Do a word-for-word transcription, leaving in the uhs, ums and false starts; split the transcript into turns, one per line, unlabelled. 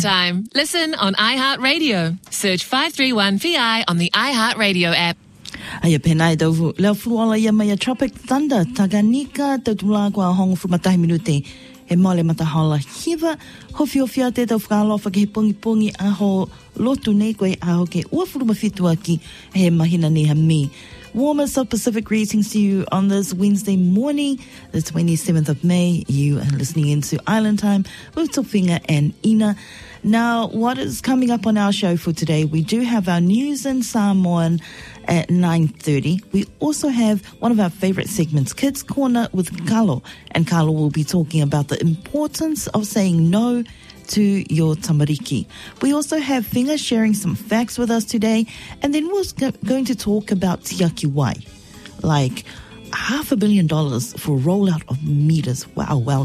Time. Listen on iHeartRadio. Search five three one V I on the iHeartRadio app.
Aia penai tau leo furuala ia mai a Tropic Thunder Taganika tau tula kua hongo furumatahi minute he mole matahala hiva hofi ofia te tau whakalofa ke he pungi pungi aho lotu nei koe aho ke ua furumawhitu aki he mahina ni ha mi. Warmest of Pacific greetings to you on this Wednesday morning, the twenty-seventh of May. You are listening into Island Time with Tofinga and Ina. Now, what is coming up on our show for today? We do have our news in Samoan at nine thirty. We also have one of our favorite segments, Kids Corner with Carlo. And Carlo will be talking about the importance of saying no to your tamariki. We also have Finga sharing some facts with us today, and then we're going to talk about Tiaki Wai, like half a billion dollars for rollout of meters. Wow, wow.